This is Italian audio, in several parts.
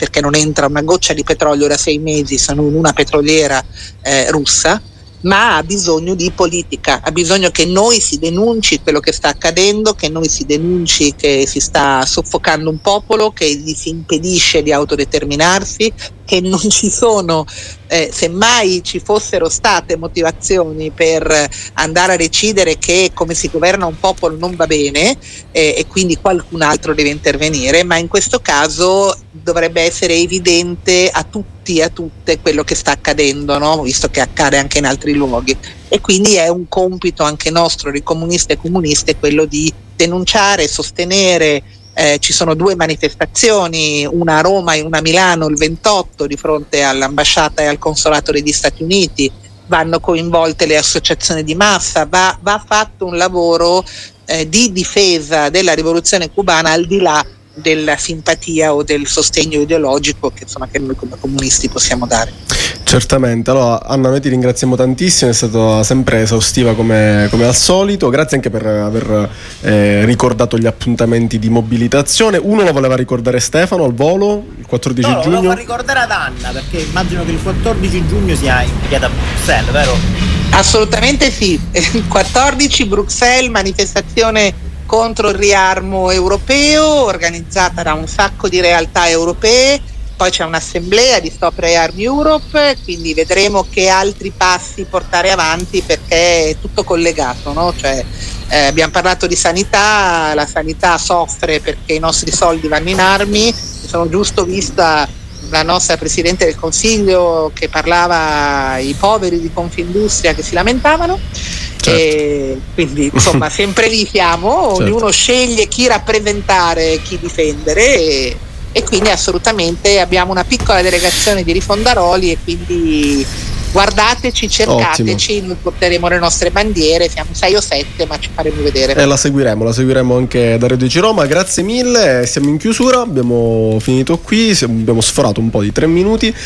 perché non entra una goccia di petrolio da 6 mesi se non una petroliera russa, ma ha bisogno di politica, ha bisogno che noi si denunci quello che sta accadendo, che noi si denunci che si sta soffocando un popolo, che gli si impedisce di autodeterminarsi, che non ci sono, semmai ci fossero state motivazioni per andare a decidere che come si governa un popolo non va bene, e quindi qualcun altro deve intervenire, ma in questo caso dovrebbe essere evidente a tutti e a tutte quello che sta accadendo, no? Visto che accade anche in altri luoghi, e quindi è un compito anche nostro di comunisti e comuniste quello di denunciare, sostenere. Ci sono 2 manifestazioni, una a Roma e una a Milano il 28 di fronte all'ambasciata e al consolato degli Stati Uniti. Vanno coinvolte le associazioni di massa, va fatto un lavoro di difesa della rivoluzione cubana al di là della simpatia o del sostegno ideologico che insomma che noi come comunisti possiamo dare. Certamente. Allora Anna, noi ti ringraziamo tantissimo, è stata sempre esaustiva come al solito, grazie anche per aver ricordato gli appuntamenti di mobilitazione. Uno lo voleva ricordare Stefano al volo, il 14 giugno. Lo volevo ricordare ad Anna, perché immagino che il 14 giugno sia impiegata a Bruxelles, vero? Assolutamente sì, il 14 Bruxelles, manifestazione contro il riarmo europeo organizzata da un sacco di realtà europee, poi c'è un'assemblea di Stop Rearm Europe, quindi vedremo che altri passi portare avanti, perché è tutto collegato, no? Cioè, abbiamo parlato di sanità, la sanità soffre perché i nostri soldi vanno in armi. Mi sono giusto vista la nostra Presidente del Consiglio che parlava ai poveri di Confindustria che si lamentavano. Certo. E quindi insomma sempre lì siamo, certo. Ognuno sceglie chi rappresentare, chi difendere, e quindi assolutamente abbiamo una piccola delegazione di rifondaroli, e quindi guardateci, cercateci. Ottimo. Noi porteremo le nostre bandiere, siamo 6 o 7, ma ci faremo vedere. La seguiremo anche da Radio Roma. Grazie mille, siamo in chiusura, abbiamo finito qui, abbiamo sforato un po' di 3 minuti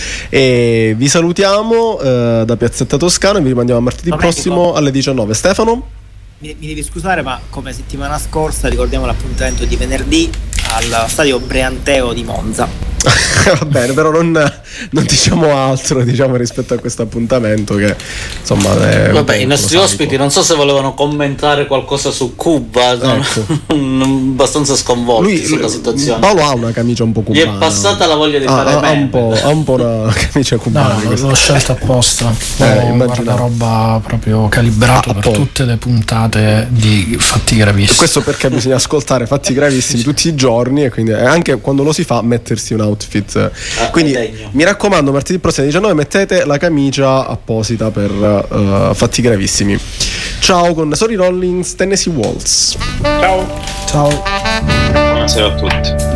e vi salutiamo da Piazzetta Toscana e vi rimandiamo a martedì prossimo alle 19. Stefano? Mi devi scusare, ma come settimana scorsa ricordiamo l'appuntamento di venerdì al stadio Breanteo di Monza. Va bene, però non diciamo altro, diciamo, rispetto a questo appuntamento che insomma vabbè, i nostri ospiti non so se volevano commentare qualcosa su Cuba, ecco. Abbastanza sconvolti sulla situazione. Paolo ha una camicia un po' cubana, gli è passata la voglia di fare ha un po' una camicia cubana. No, l'ho scelta apposta, guarda, roba proprio calibrato per tutte le puntate di Fatti Gravissimi. Questo perché bisogna ascoltare Fatti Gravissimi tutti i giorni, e quindi anche quando lo si fa mettersi un outfit. Quindi mi raccomando, martedì prossimo alle 19 mettete la camicia apposita per Fatti Gravissimi. Ciao con Sorry Rollins, Tennessee Waltz. Ciao. Buonasera a tutti.